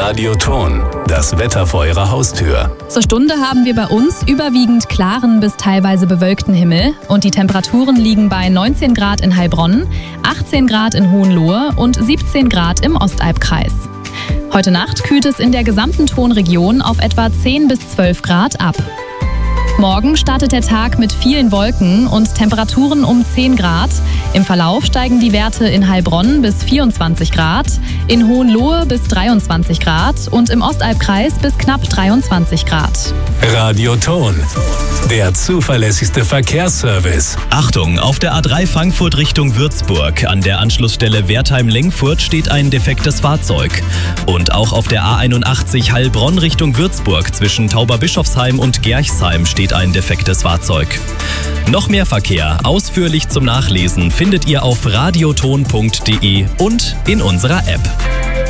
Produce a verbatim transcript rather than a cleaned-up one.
Radioton, das Wetter vor Ihrer Haustür. Zur Stunde haben wir bei uns überwiegend klaren bis teilweise bewölkten Himmel und die Temperaturen liegen bei neunzehn Grad in Heilbronn, achtzehn Grad in Hohenlohe und siebzehn Grad im Ostalbkreis. Heute Nacht kühlt es in der gesamten Tonregion auf etwa zehn bis zwölf Grad ab. Morgen startet der Tag mit vielen Wolken und Temperaturen um zehn Grad. Im Verlauf steigen die Werte in Heilbronn bis vierundzwanzig Grad, in Hohenlohe bis dreiundzwanzig Grad und im Ostalbkreis bis knapp dreiundzwanzig Grad. Radioton, der zuverlässigste Verkehrsservice. Achtung, auf der A drei Frankfurt Richtung Würzburg. An der Anschlussstelle Wertheim-Lengfurt steht ein defektes Fahrzeug. Und auch auf der A einundachtzig Heilbronn Richtung Würzburg zwischen Tauberbischofsheim und Gerchsheim steht ein defektes Fahrzeug. Noch mehr Verkehr, ausführlich zum Nachlesen, findet ihr auf radioton punkt de und in unserer App.